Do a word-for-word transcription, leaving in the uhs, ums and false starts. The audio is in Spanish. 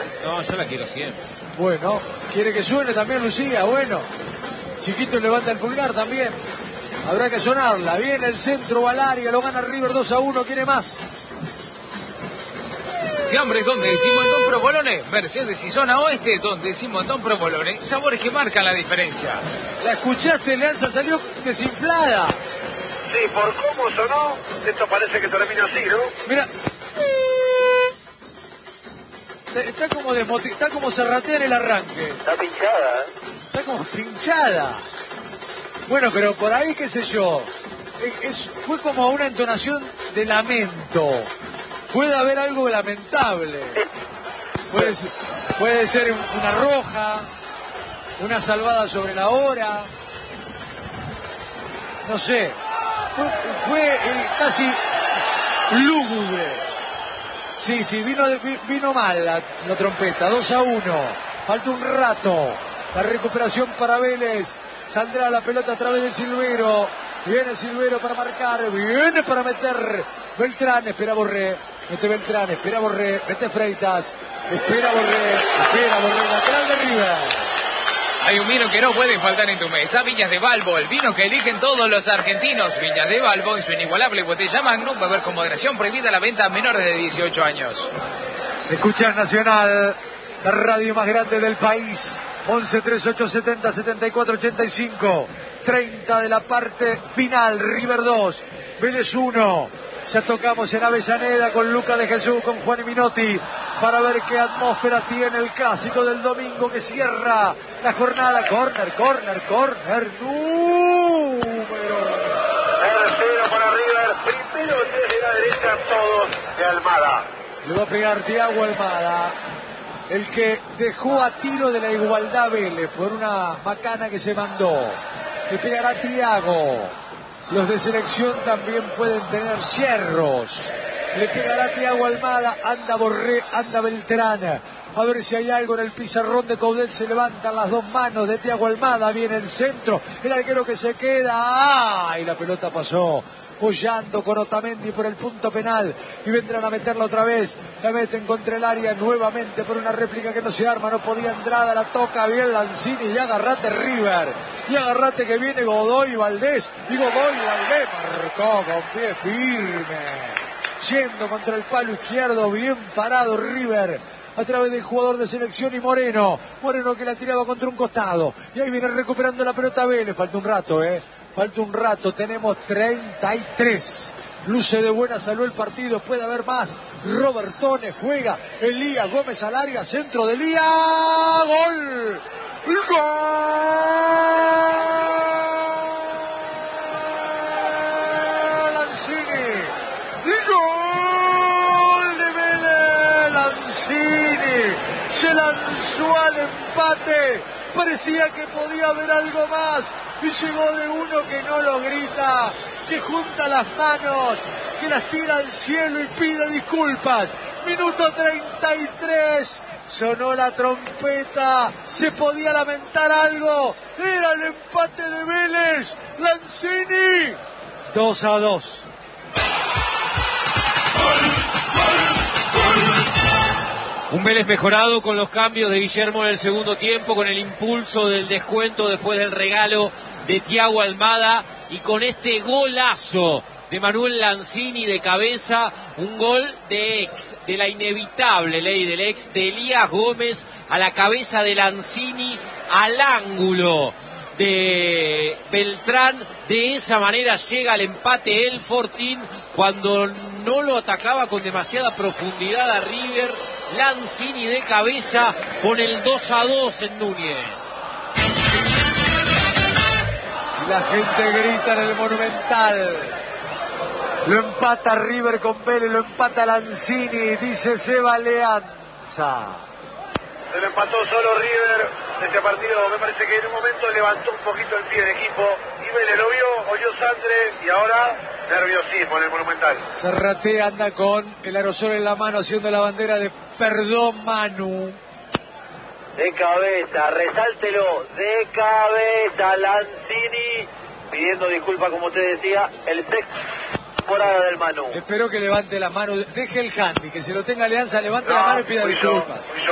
¿eh? No, yo la quiero siempre. Bueno, quiere que suene también Lucía, bueno. Chiquito levanta el pulgar también. Habrá que sonarla. Viene el centro al área, lo gana River dos a uno, quiere más. Fiambres donde decimos Don Provolone, Mercedes y zona oeste donde decimos Don Provolone, sabores que marcan la diferencia. ¿La escuchaste? Leanza salió desinflada. Sí, por cómo sonó, esto parece que termina así, ¿no? Mira. Está como desmoti... está como serratea en el arranque. Está pinchada, ¿eh? Está como pinchada. Bueno, pero por ahí, qué sé yo, es, fue como una entonación de lamento. Puede haber algo lamentable. Puede ser, puede ser una roja, una salvada sobre la hora. No sé. Fue, fue eh, casi lúgubre. Sí, sí, vino, vino mal la, la trompeta. dos a uno. Falta un rato. La recuperación para Vélez. Saldrá la pelota a través de Silvero. Viene Silvero para marcar. Viene para meter Beltrán. Espera Borré. Mete Beltrán. Espera Borré. Mete Freitas. Espera Borré. Espera Borré. Lateral de River. Hay un vino que no puede faltar en tu mesa, Viñas de Balbo, el vino que eligen todos los argentinos. Viñas de Balbo, en su inigualable botella Magnum, beber con moderación, prohibida la venta a menores de dieciocho años. Escuchas Nacional, la radio más grande del país. once, treinta y ocho, setenta, setenta y cuatro, ochenta y cinco. treinta de la parte final. River dos, Vélez uno. Ya tocamos en Avellaneda con Luca de Jesús, con Juan y Minotti, para ver qué atmósfera tiene el clásico del domingo que cierra la jornada. Corner, corner, corner. Número. Tercero para River. Primero desde la derecha todos de Almada. Le va a pegar Thiago Almada, el que dejó a tiro de la igualdad Vélez por una macana que se mandó. Le pegará Thiago. Los de selección también pueden tener hierros. Le pegará Thiago Almada, anda Borré, anda Beltrán. A ver si hay algo en el pizarrón de Caudel. Se levantan las dos manos de Thiago Almada. Viene el centro, el arquero que se queda. ¡Ay! La pelota pasó hollando con Otamendi por el punto penal. Y vendrán a meterla otra vez. La meten contra el área nuevamente por una réplica que no se arma. No podía Andrada, la toca bien Lanzini. Y agarrate River. Y agarrate que viene Godoy Valdés. Y Godoy Valdés marcó con pie firme. Yendo contra el palo izquierdo, bien parado River, a través del jugador de selección y Moreno. Moreno que la tiraba contra un costado. Y ahí viene recuperando la pelota Vélez. Falta un rato, eh. Falta un rato. Tenemos treinta y tres. Luce de buena salud el partido. Puede haber más. Robertone juega. Elías Gómez al área. Centro de Elías. ¡Gol! ¡Gol! Lanzini. ¡Gol de Vélez! Lanzini se lanzó al empate. Parecía que podía haber algo más. Y llegó de uno que no lo grita, que junta las manos, que las tira al cielo y pide disculpas. Minuto treinta y tres. Sonó la trompeta. Se podía lamentar algo. Era el empate de Vélez. Lanzini. dos a dos. Un Vélez mejorado con los cambios de Guillermo en el segundo tiempo, con el impulso del descuento después del regalo de Thiago Almada y con este golazo de Manuel Lanzini de cabeza, un gol de ex, de la inevitable ley del ex, de Elías Gómez a la cabeza de Lanzini al ángulo de Beltrán. De esa manera llega al empate el Fortín cuando no lo atacaba con demasiada profundidad a River. Lanzini de cabeza con el dos a dos en Núñez. La gente grita en el Monumental. Lo empata River con Vélez, lo empata Lanzini, dice Seba Leanza. Se lo empató solo River. Este partido me parece que en un momento levantó un poquito el pie de equipo. Y Vélez lo vio, oyó sangre y ahora nerviosismo en el Monumental. Serrate anda con el aerosol en la mano haciendo la bandera de perdón Manu. De cabeza, resáltelo, de cabeza Lanzini, pidiendo disculpas como usted decía, el sexto temporada del Manu. Espero que levante la mano, deje el handy, que se lo tenga Alianza, levante no, la mano y pida fui disculpas. Yo, fui yo.